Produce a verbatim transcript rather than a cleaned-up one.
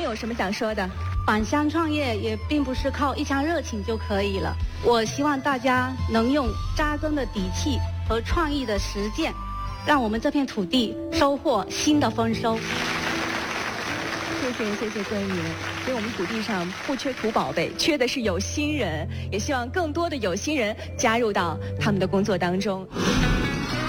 有什么想说的？ 返乡创业也并不是靠一腔热情就可以了。我希望大家能用扎根的底气和创意的实践，让我们这片土地收获新的丰收。 谢谢谢谢闺女，所以我们土地上不缺土宝贝，缺的是有心人，也希望更多的有心人加入到他们的工作当中。